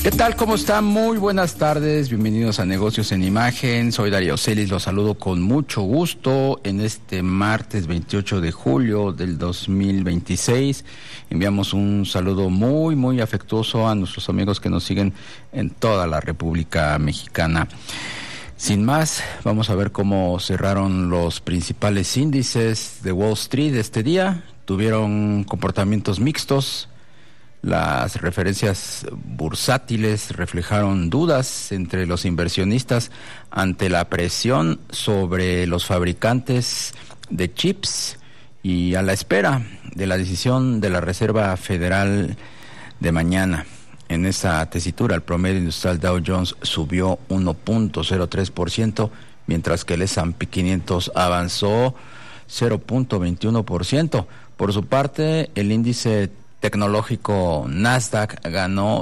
¿Qué tal? ¿Cómo están? Muy buenas tardes, bienvenidos a Negocios en Imagen. Soy Darío Celis, los saludo con mucho gusto en este martes 28 de julio del 2026. Enviamos un saludo muy afectuoso a nuestros amigos que nos siguen en toda la República Mexicana. Sin más, vamos a ver cómo cerraron los principales índices de Wall Street este día. Tuvieron comportamientos mixtos. Las referencias bursátiles reflejaron dudas entre los inversionistas ante la presión sobre los fabricantes de chips y a la espera de la decisión de la Reserva Federal de mañana. En esa tesitura, el promedio industrial Dow Jones subió 1.03%, mientras que el S&P 500 avanzó 0.21%. Por su parte, el índice tecnológico Nasdaq ganó